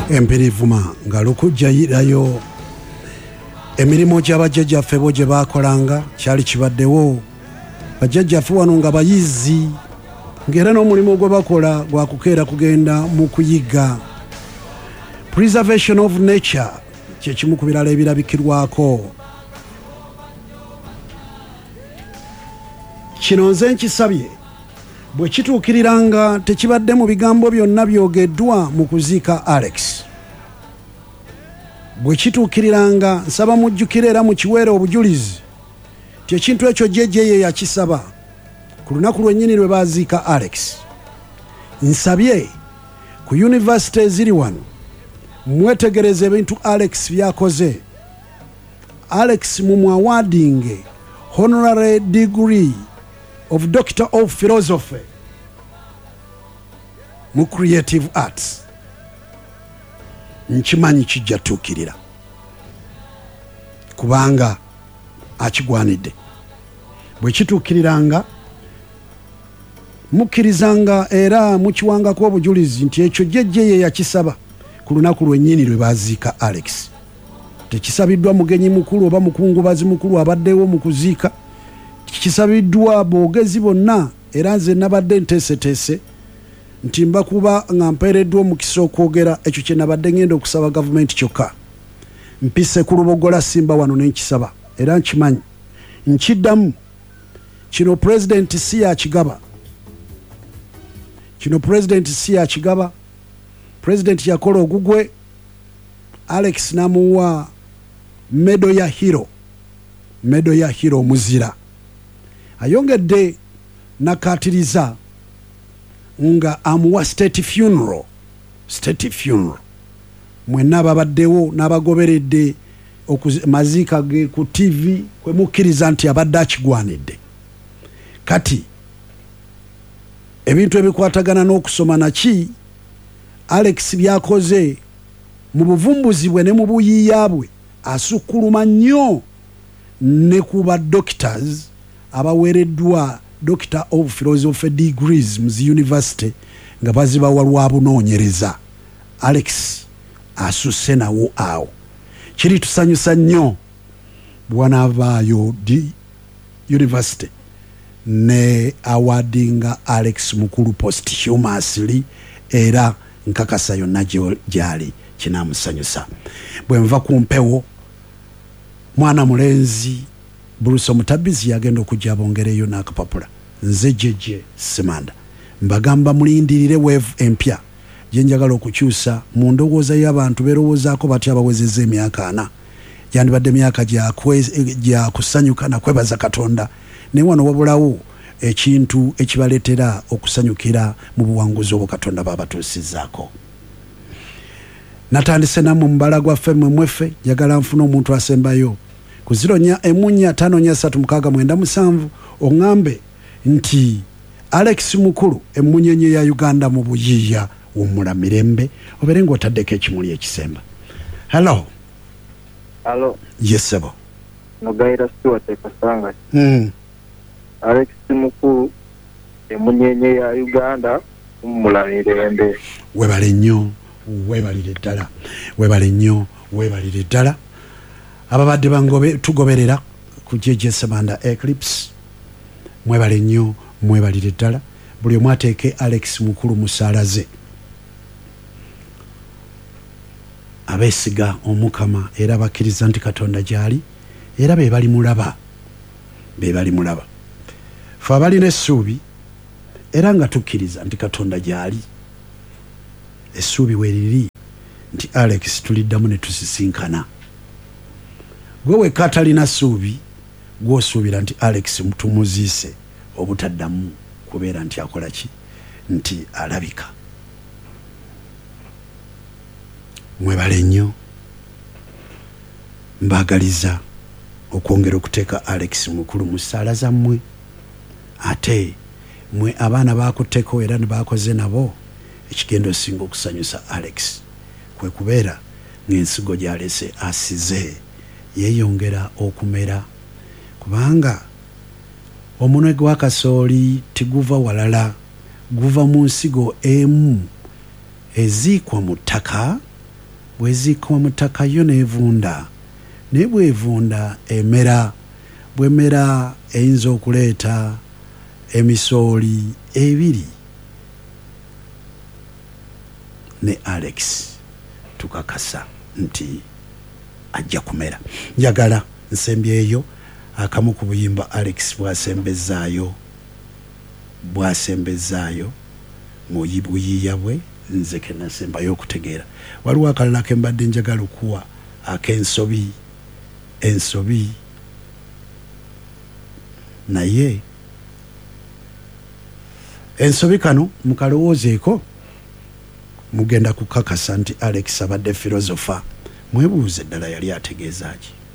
empirivuma nga lukujjayirayo emirimu gy'abajjajjaffe bo gye baakolanga kyali kibaddewo bajjajjaffe wano nga bayizi ng'era n'omulimu gwe bakola gwa kukeera kugenda mu kuyiga. Preservation of nature kye kimu ku birala ebirabikirwako. Kino nze nkisabye bwe kituukiriranga tekibadde mu bigambo byonna byogeddwa mu kuziika Alex. Bwe kituukiriranga nsaba mujjukire era mukiweere obujulizi ti ekintu ekyo jjye yakisaba ku lunaku lwennyini lwe baaziika Alex. Nsabye ku yunivasite eziri wano mwetegereze ebintu Alex byakoze. Alex mumwawadinge honorary degree of Doctor of Philosophy mu Creative Arts. Nkimanyi kijja tuukirira kubanga akigwanidde. Bwe kituukiriranga mukkirizanga era mukiwangako obujulizi nti ekyo jjye yakisaba ku lunaku lwennyini lwe baaziika Alex. Tekisabiddwa mugenyi mukulu oba mukungubazi mukulu abaddewo mu kuziika. Kisabiddwa boogezi bonna era nze nabadde nteeseteese nti mbakuba nga mpeereddwa omukisa okwogera ekyo kye nabadde ngenda okusaba gavumenti kyokka. Mpise ku Lubogola Simba wano nenkisaba era nkimanyi nkiddamu kino pulezidenti si yakigaba. Kino pulezidenti si yakigaba. Pulezidenti yakola ogugwe Alex namuwa medo ya hero omuzira. Ayongedde nakatiriza nga amuwa state funeral. Mwenna babaddewo n'abagoberedde maziika ge ku TV kwe mukkiriza nti abadde akigwanidde. Kati ebintu ebikwatagana n'okusoma naki Alex byakoze mu buvumbuzi bwe ne mu buyiiya bwe asukkuluma nnyo ne ku ba doctors abaweereddwa Doctor of Philosophy degrees mu university nga bazibawa lwa bunoonyereza. Alex asusse nawo awo. Kiri tusanyusa nnyo bwanaavaayo di university ne awardinga Alex mukulu posthumously era nkakasa yonna gyali kinaamusanyusa. Bwe nva ku mpewo mwana mulenzi Bruce Omutabizi yagenda okujja bongereyo n'akapapula. Nze Jeje Semanda mbagamba mulindirire wave empya gye njagala okukyusa mu ndowooza y'abantu beerowoozaako batya abawezezza emyaka 4 gyandibadde myaka gya kusanyuka na kwebaza Katonda ne wano wabulawo ekintu ekibaleetera okusanyukira mu buwanguzi obwo Katonda babatuusizzaako. Natandise nammwe mubala gwaffe mweffe njagala nfuna omuntu asembayo ku 0454369 oŋŋambe nti Alex mukulu emmunyenye ya Uganda mu buyiiya wumula mirembe obere ng'otaddeko ekimuli ekisemba. Hello. Yes sebo. Nogaira Stuart Kasanga. Alex mukulu emmunyenye ya Uganda wumula mirembe. Webale nnyo webalire ddala. Webale nnyo webalire ddala. Ababadde bangobe tugoberera ku Jeje Semanda Eclipse mwebale nnyo mwebalire ddala. Buli omu ateeke Alex mukulu musaalaze. Abeesiga omukama era bakkiriza nti Katonda gyali era be bali mulaba. Ffe abalina essuubi era nga tukkiriza nti Katonda gyali. Essuubi weeriri nti Alex tuliddamu ne tusisinkana. Gwe wekka atalina ssuubi gw'osuubira nti Alex tumuziise obutaddamu kubeera nti akola ki nti alabika. Mwebale nnyo mbaagaliza okwongera okuteeka Alex mukulu mu ssaala zammwe. Ate mwe abaana baakutteko era ne baakoze nabo ekigendo osinga okusanyusa Alex kwe kubeera ng'ensigo gy'alese asize yeeyongera okumera kubanga omunwe gwa kasooli tiguva walala guva mu nsigo emu eziikwa mu ttaka bweziikwa mu ttaka yo neevunda naye bwevunda emera bwemera eyinza okuleeta emisooli ebiri. ne Alex tukakasa nti ajja kumera. Njagala nsembyeyo akamu ku buyimba Alex bwasembezaayo mu buyiiya bwe nze ke nasembayo okutegeera. Waliwo akalala ke mbadde njagala okuwa ak'ensobi naye ensobi kano mukalowoozeeko mugenda kukakasa nti Alex abadde filozofa. Mwebuuze ddala yali ategeeza ki?